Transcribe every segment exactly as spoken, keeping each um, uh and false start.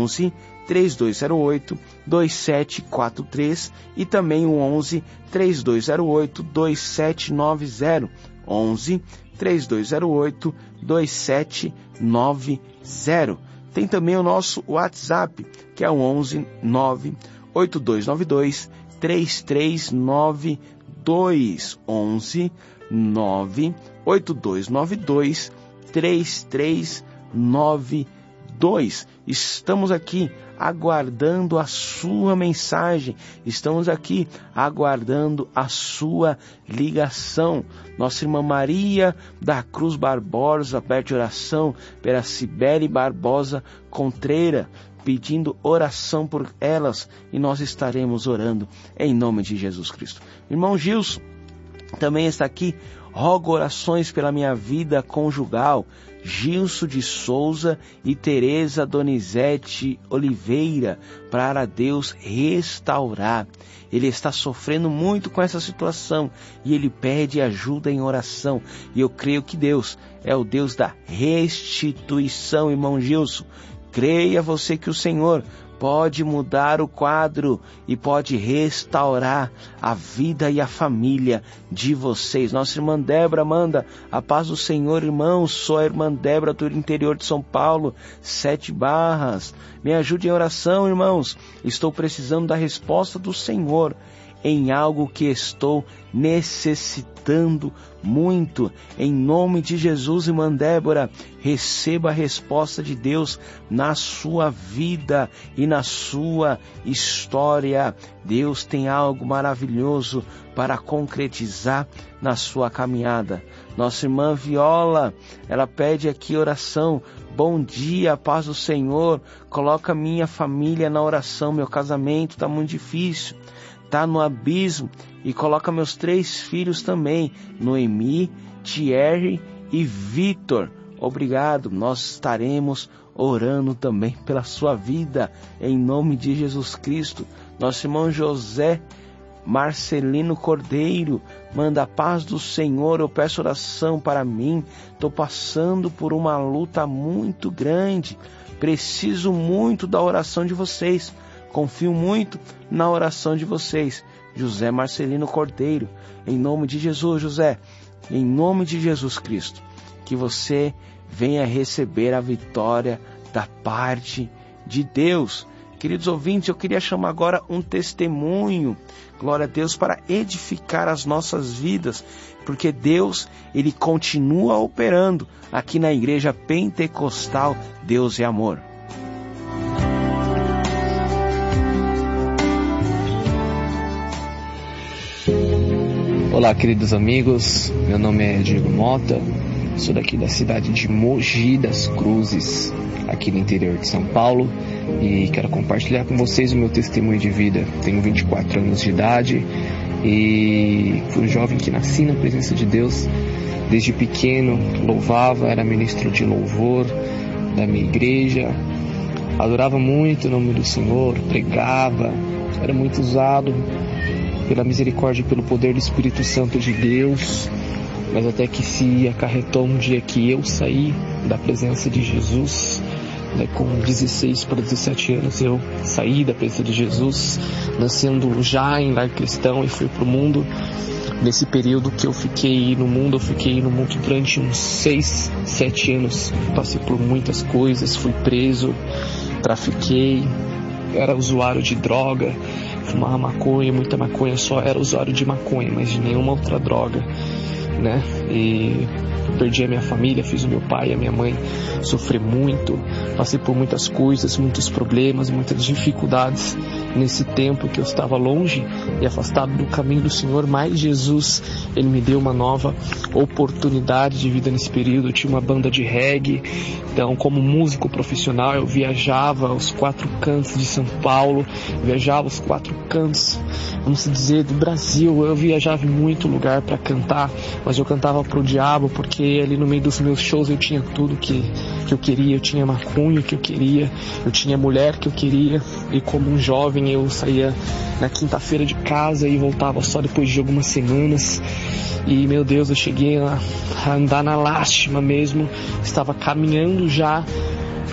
onze, três dois zero oito, dois sete quatro três e também o onze, três dois zero oito, dois sete nove zero. onze, três dois zero oito, dois sete nove zero. Tem também o nosso WhatsApp, que é o onze, nove oito dois nove dois, três três nove dois. onze, nove oito dois nove dois, três três nove dois. Estamos aqui aguardando a sua mensagem, estamos aqui aguardando a sua ligação. Nossa irmã Maria da Cruz Barbosa pede oração pela Cibele Barbosa Contreira, pedindo oração por elas, e nós estaremos orando em nome de Jesus Cristo. Irmão Gilson também está aqui, rogo orações pela minha vida conjugal, Gilson de Souza e Tereza Donizete Oliveira, para Deus restaurar. Ele está sofrendo muito com essa situação e ele pede ajuda em oração. E eu creio que Deus é o Deus da restituição, irmão Gilson. Creia você que o Senhor pode mudar o quadro e pode restaurar a vida e a família de vocês. Nossa irmã Débora manda a paz do Senhor, irmãos. Sou a irmã Débora do interior de São Paulo, Sete Barras. Me ajude em oração, irmãos. Estou precisando da resposta do Senhor em algo que estou necessitando muito. Em nome de Jesus, irmã Débora, receba a resposta de Deus na sua vida e na sua história. Deus tem algo maravilhoso para concretizar na sua caminhada. Nossa irmã Viola, ela pede aqui oração. Bom dia, paz do Senhor. Coloca minha família na oração. Meu casamento está muito difícil, está no abismo, e coloca meus três filhos também, Noemi, Thierry e Vitor. Obrigado, nós estaremos orando também pela sua vida, em nome de Jesus Cristo. Nosso irmão José Marcelino Cordeiro manda a paz do Senhor, eu peço oração para mim, estou passando por uma luta muito grande, preciso muito da oração de vocês, confio muito na oração de vocês. José Marcelino Cordeiro, em nome de Jesus, José, em nome de Jesus Cristo, que você venha receber a vitória da parte de Deus. Queridos ouvintes, eu queria chamar agora um testemunho, glória a Deus, para edificar as nossas vidas, porque Deus, Ele continua operando aqui na Igreja Pentecostal Deus é Amor. Olá, queridos amigos, meu nome é Diego Mota, sou daqui da cidade de Mogi das Cruzes, aqui no interior de São Paulo, e quero compartilhar com vocês o meu testemunho de vida. Tenho vinte e quatro anos de idade e fui um jovem que nasci na presença de Deus. Desde pequeno louvava, era ministro de louvor da minha igreja, adorava muito o nome do Senhor, pregava, era muito usado pela misericórdia e pelo poder do Espírito Santo de Deus, mas até que se acarretou um dia que eu saí da presença de Jesus, né, com dezesseis para dezessete anos eu saí da presença de Jesus, nascendo já em lar cristão, e fui para o mundo. Nesse período que eu fiquei no mundo, eu fiquei no mundo durante uns seis, sete anos, passei por muitas coisas, fui preso, trafiquei, era usuário de droga, fumava maconha, muita maconha, só era usuário de maconha, mas de nenhuma outra droga, né? E perdi a minha família, fiz o meu pai e a minha mãe sofrer muito, passei por muitas coisas, muitos problemas, muitas dificuldades nesse tempo que eu estava longe e afastado do caminho do Senhor, mas Jesus, Ele me deu uma nova oportunidade de vida nesse período. Eu tinha uma banda de reggae, então como músico profissional eu viajava aos quatro cantos de São Paulo, viajava aos quatro cantos, vamos dizer, do Brasil. Eu viajava em muito lugar para cantar, mas eu cantava pro diabo, porque ali no meio dos meus shows eu tinha tudo que, que eu queria, eu tinha maconha que eu queria, eu tinha mulher que eu queria, e como um jovem eu saía na quinta-feira de casa e voltava só depois de algumas semanas. E meu Deus, eu cheguei a, a andar na lástima mesmo, estava caminhando já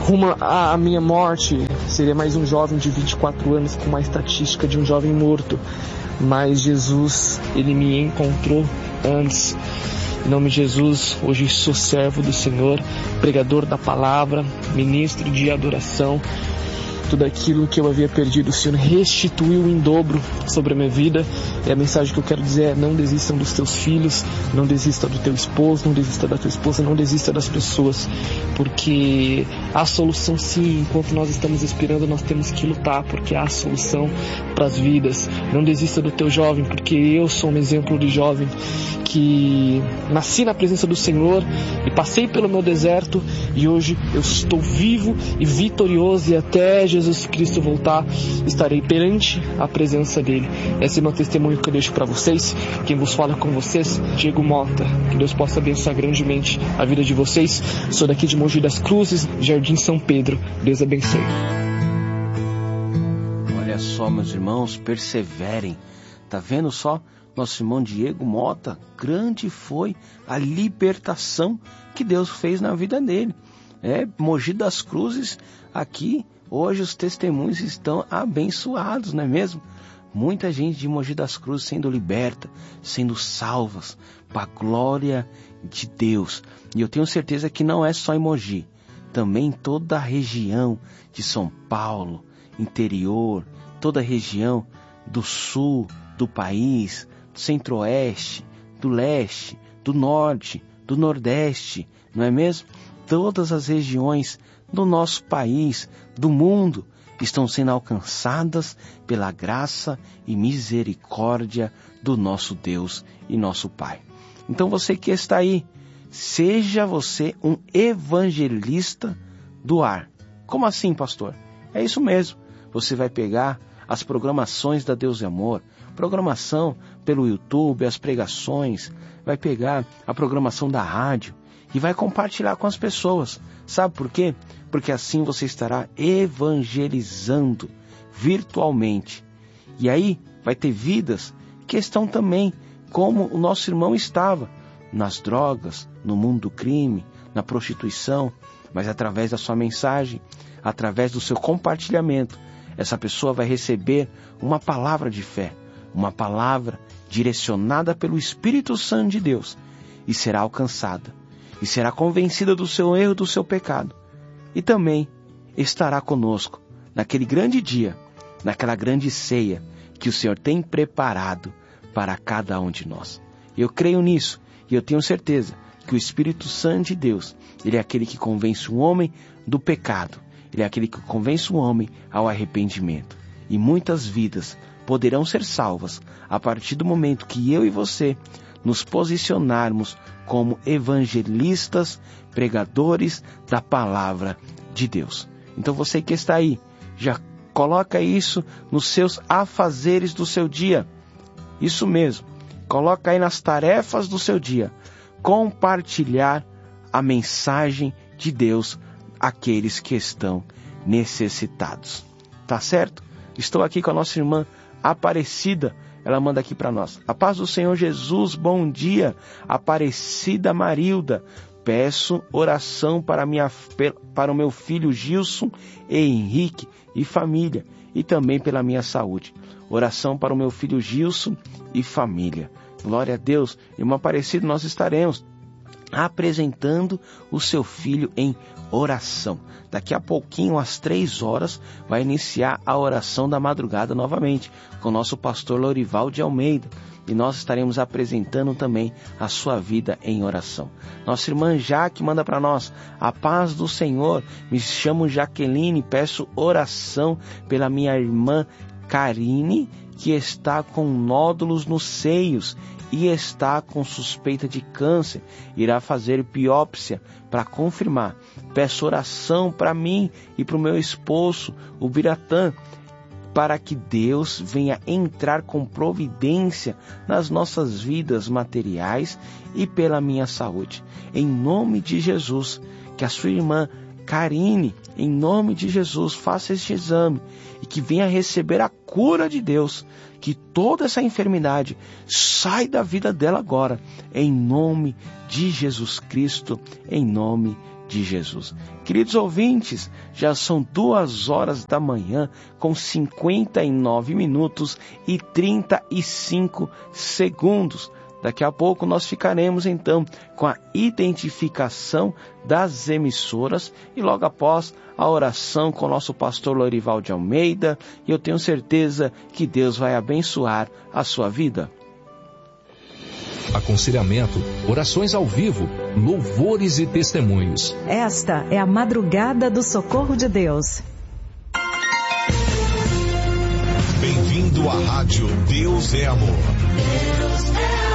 rumo à minha morte. Seria mais um jovem de vinte e quatro anos com uma estatística de um jovem morto. Mas Jesus, Ele me encontrou antes. Em nome de Jesus, hoje sou servo do Senhor, pregador da palavra, ministro de adoração. Tudo aquilo que eu havia perdido, o Senhor restituiu em dobro sobre a minha vida. E a mensagem que eu quero dizer é: não desistam dos teus filhos, não desista do teu esposo, não desista da tua esposa, não desista das pessoas. Porque há solução sim, enquanto nós estamos esperando, nós temos que lutar, porque há solução para as vidas. Não desista do teu jovem, porque eu sou um exemplo de jovem que nasci na presença do Senhor e passei pelo meu deserto, e hoje eu estou vivo e vitorioso, e até Jesus Cristo voltar, estarei perante a presença dele. Esse é o meu testemunho que eu deixo para vocês. Quem vos fala com vocês, Diego Mota. Que Deus possa abençoar grandemente a vida de vocês. Sou daqui de Mogi das Cruzes, Jardim São Pedro. Deus abençoe. Olha só, meus irmãos, perseverem. Tá vendo só? Nosso irmão Diego Mota, grande foi a libertação que Deus fez na vida dele. É, Mogi das Cruzes, aqui, hoje os testemunhos estão abençoados, não é mesmo? Muita gente de Mogi das Cruzes sendo liberta, sendo salvas, para a glória de Deus. E eu tenho certeza que não é só em Mogi, também em toda a região de São Paulo, interior, toda a região do sul do país, do centro-oeste, do leste, do norte, do nordeste, não é mesmo? Todas as regiões do nosso país, do mundo, estão sendo alcançadas pela graça e misericórdia do nosso Deus e nosso Pai. Então você que está aí, seja você um evangelista do ar. Como assim, pastor? É isso mesmo. Você vai pegar as programações da Deus e Amor, programação pelo YouTube, as pregações, vai pegar a programação da rádio e vai compartilhar com as pessoas. Sabe por quê? Porque assim você estará evangelizando virtualmente. E aí vai ter vidas que estão também como o nosso irmão estava, nas drogas, no mundo do crime, na prostituição, mas através da sua mensagem, através do seu compartilhamento, essa pessoa vai receber uma palavra de fé, uma palavra direcionada pelo Espírito Santo de Deus, e será alcançada, e será convencida do seu erro, do seu pecado, e também estará conosco naquele grande dia, naquela grande ceia que o Senhor tem preparado para cada um de nós. Eu creio nisso, e eu tenho certeza que o Espírito Santo de Deus, ele é aquele que convence o homem do pecado, ele é aquele que convence o homem ao arrependimento. E muitas vidas poderão ser salvas a partir do momento que eu e você nos posicionarmos como evangelistas, pregadores da palavra de Deus. Então você que está aí, já coloca isso nos seus afazeres do seu dia. Isso mesmo, coloca aí nas tarefas do seu dia, compartilhar a mensagem de Deus àqueles que estão necessitados. Tá certo? Estou aqui com a nossa irmã Aparecida. Ela manda aqui para nós: a paz do Senhor Jesus, bom dia. Aparecida Marilda, peço oração para, minha, para o meu filho Gilson e Henrique e família, e também pela minha saúde. Oração para o meu filho Gilson e família. Glória a Deus. Irmã Aparecida, nós estaremos apresentando o seu filho em oração. Daqui a pouquinho, às três horas, vai iniciar a oração da madrugada novamente, com o nosso pastor Lorival de Almeida. E nós estaremos apresentando também a sua vida em oração. Nossa irmã Jaque manda para nós: a paz do Senhor, me chamo Jaqueline, peço oração pela minha irmã Karine, que está com nódulos nos seios e está com suspeita de câncer, irá fazer biópsia para confirmar. Peço oração para mim e para o meu esposo, o Biratã, para que Deus venha entrar com providência nas nossas vidas materiais e pela minha saúde. Em nome de Jesus, que a sua irmã Karine, em nome de Jesus, faça este exame e que venha receber a cura de Deus, que toda essa enfermidade sai da vida dela agora, em nome de Jesus Cristo, em nome de Jesus. Queridos ouvintes, já são duas horas da manhã com cinquenta e nove minutos e trinta e cinco segundos. Daqui a pouco nós ficaremos então com a identificação das emissoras e logo após a oração com o nosso pastor Lorival de Almeida, e eu tenho certeza que Deus vai abençoar a sua vida. Aconselhamento, orações ao vivo, louvores e testemunhos. Esta é a madrugada do socorro de Deus. Bem-vindo à rádio Deus é Amor. Deus é amor.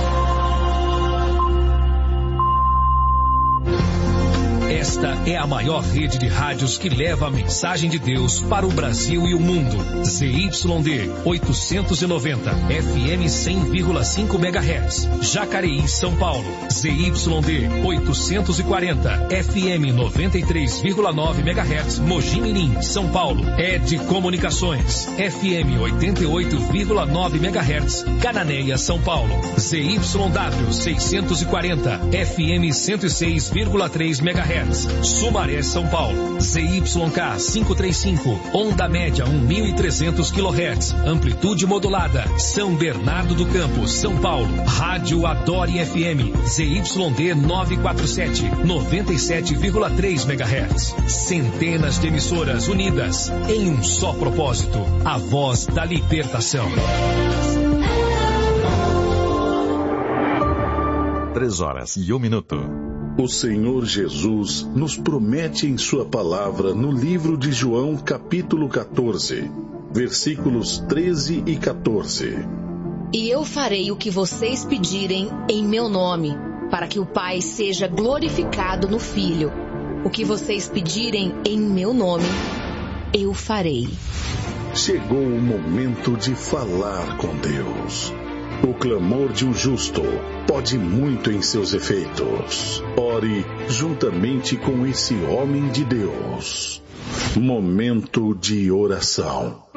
Esta é a maior rede de rádios que leva a mensagem de Deus para o Brasil e o mundo. Z Y D oitocentos e noventa, F M cem vírgula cinco megahertz. Jacareí, São Paulo. Z Y D oitocentos e quarenta, F M noventa e três vírgula nove megahertz. Mogi Mirim, São Paulo. Ed Comunicações. F M oitenta e oito vírgula nove megahertz. Cananéia, São Paulo. Z Y W seiscentos e quarenta, F M cento e seis vírgula três megahertz. Sumaré, São Paulo. Z Y K quinhentos e trinta e cinco, onda média mil e trezentos quilohertz, amplitude modulada. São Bernardo do Campo, São Paulo. Rádio Adore F M, Z Y D novecentos e quarenta e sete, noventa e sete vírgula três megahertz. Centenas de emissoras unidas em um só propósito, a voz da libertação. Três horas e um minuto. O Senhor Jesus nos promete em sua palavra no livro de João, capítulo quatorze, versículos treze e quatorze. E eu farei o que vocês pedirem em meu nome, para que o Pai seja glorificado no Filho. O que vocês pedirem em meu nome, eu farei. Chegou o momento de falar com Deus. O clamor de um justo pode muito em seus efeitos. Ore juntamente com esse homem de Deus. Momento de oração.